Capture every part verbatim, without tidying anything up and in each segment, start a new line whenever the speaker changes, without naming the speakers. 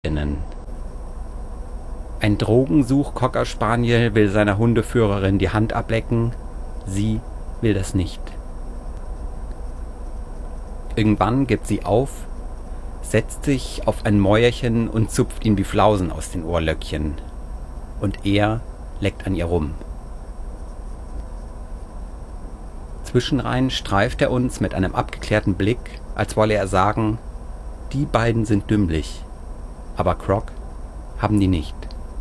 innen. Ein Drogensuch-Cocker Spaniel will seiner Hundeführerin die Hand ablecken, sie will das nicht. Irgendwann gibt sie auf, setzt sich auf ein Mäuerchen und zupft ihm die Flausen aus den Ohrlöckchen. Und er leckt an ihr rum. Zwischenrein streift er uns mit einem abgeklärten Blick, als wolle er sagen, die beiden sind dümmlich, aber Croc haben die nicht.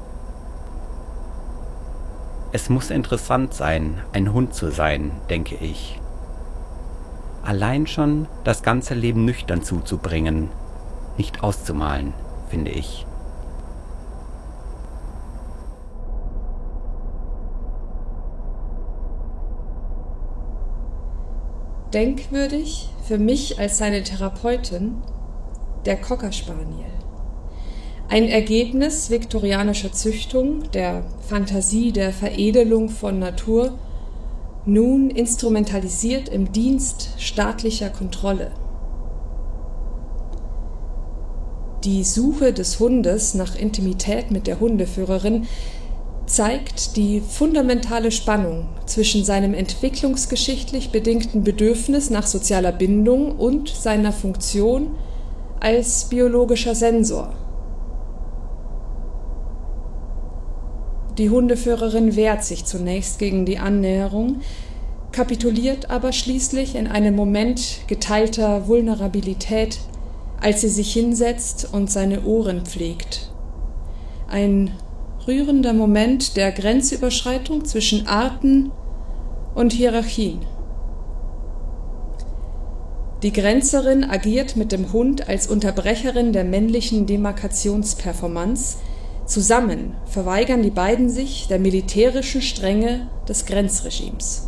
Es muss interessant sein, ein Hund zu sein, denke ich. Allein schon das ganze Leben nüchtern zuzubringen, nicht auszumalen, finde ich.
Denkwürdig für mich als seine Therapeutin der Cocker Spaniel. Ein Ergebnis viktorianischer Züchtung, der Fantasie der Veredelung von Natur, nun instrumentalisiert im Dienst staatlicher Kontrolle. Die Suche des Hundes nach Intimität mit der Hundeführerin zeigt die fundamentale Spannung zwischen seinem entwicklungsgeschichtlich bedingten Bedürfnis nach sozialer Bindung und seiner Funktion als biologischer Sensor. Die Hundeführerin wehrt sich zunächst gegen die Annäherung, kapituliert aber schließlich in einem Moment geteilter Vulnerabilität, als sie sich hinsetzt und seine Ohren pflegt. Ein rührender Moment der Grenzüberschreitung zwischen Arten und Hierarchien. Die Grenzerin agiert mit dem Hund als Unterbrecherin der männlichen Demarkationsperformance. Zusammen verweigern die beiden sich der militärischen Strenge des Grenzregimes.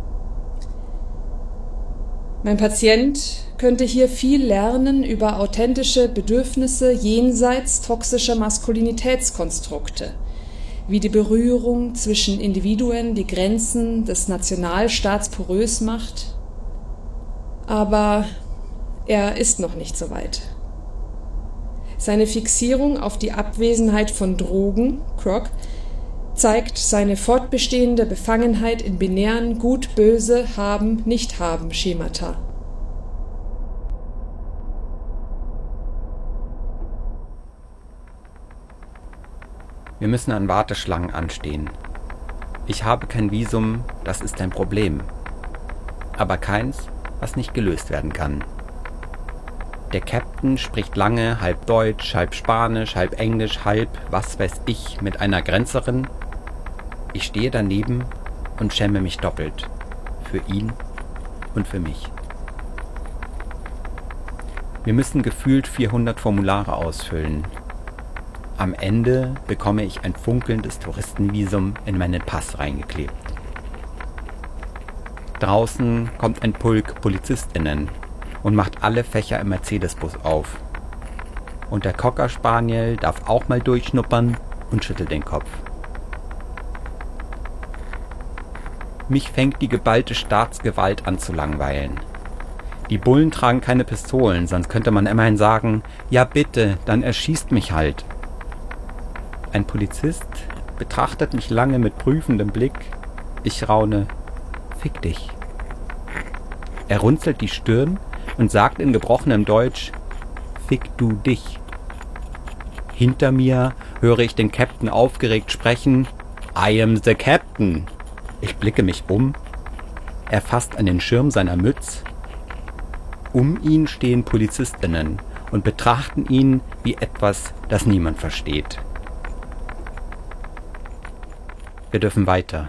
Mein Patient könnte hier viel lernen über authentische Bedürfnisse jenseits toxischer Maskulinitätskonstrukte, wie die Berührung zwischen Individuen die Grenzen des Nationalstaats porös macht. Aber er ist noch nicht so weit. Seine Fixierung auf die Abwesenheit von Drogen, Croc, zeigt seine fortbestehende Befangenheit in binären Gut-Böse, Haben, Nicht-Haben-Schemata.
Wir müssen an Warteschlangen anstehen. Ich habe kein Visum, das ist ein Problem. Aber keins, was nicht gelöst werden kann. Der Captain spricht lange, halb Deutsch, halb Spanisch, halb Englisch, halb was weiß ich mit einer Grenzerin. Ich stehe daneben und schäme mich doppelt. Für ihn und für mich. Wir müssen gefühlt vierhundert Formulare ausfüllen. Am Ende bekomme ich ein funkelndes Touristenvisum in meinen Pass reingeklebt. Draußen kommt ein Pulk PolizistInnen und macht alle Fächer im Mercedes-Bus auf. Und der Cocker Spaniel darf auch mal durchschnuppern und schüttelt den Kopf. Mich fängt die geballte Staatsgewalt an zu langweilen. Die Bullen tragen keine Pistolen, sonst könnte man immerhin sagen, ja bitte, dann erschießt mich halt. Ein Polizist betrachtet mich lange mit prüfendem Blick. Ich raune, fick dich. Er runzelt die Stirn und sagt in gebrochenem Deutsch, fick du dich. Hinter mir höre ich den Captain aufgeregt sprechen, I am the Captain. Ich blicke mich um. Er fasst an den Schirm seiner Mütze. Um ihn stehen PolizistInnen und betrachten ihn wie etwas, das niemand versteht. Wir dürfen weiter.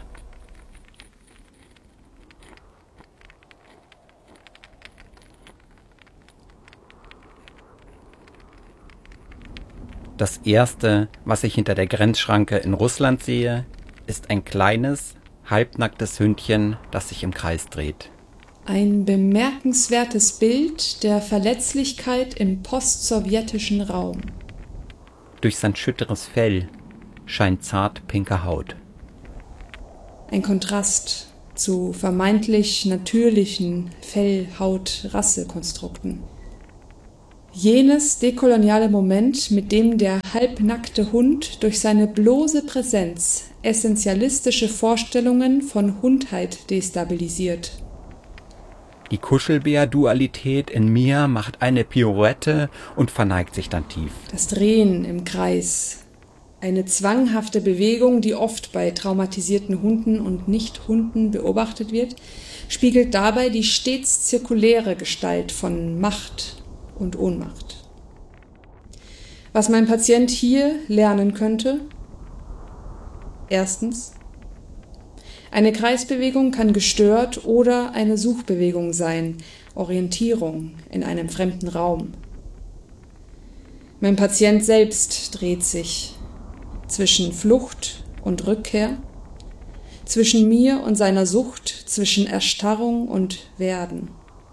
Das Erste, was ich hinter der Grenzschranke in Russland sehe, ist ein kleines, halbnacktes Hündchen, das sich im Kreis dreht.
Ein bemerkenswertes Bild der Verletzlichkeit im postsowjetischen Raum.
Durch sein schütteres Fell scheint zart pinke Haut.
Ein Kontrast zu vermeintlich natürlichen Fell-Haut-Rassekonstrukten. Jenes dekoloniale Moment, mit dem der halbnackte Hund durch seine bloße Präsenz essentialistische Vorstellungen von Hundheit destabilisiert.
Die Kuschelbär-Dualität in mir macht eine Pirouette und verneigt sich dann tief.
Das Drehen im Kreis. Eine zwanghafte Bewegung, die oft bei traumatisierten Hunden und Nicht-Hunden beobachtet wird, spiegelt dabei die stets zirkuläre Gestalt von Macht und Ohnmacht. Was mein Patient hier lernen könnte? Erstens: Eine Kreisbewegung kann gestört oder eine Suchbewegung sein, Orientierung in einem fremden Raum. Mein Patient selbst dreht sich zwischen Flucht und Rückkehr, zwischen mir und seiner Sucht, zwischen Erstarrung und Werden.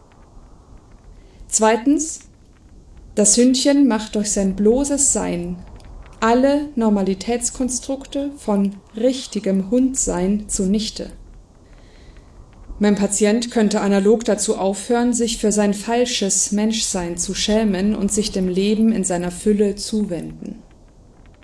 Zweitens: Das Hündchen macht durch sein bloßes Sein alle Normalitätskonstrukte von richtigem Hundsein zunichte. Mein Patient könnte analog dazu aufhören, sich für sein falsches Menschsein zu schämen und sich dem Leben in seiner Fülle zuwenden.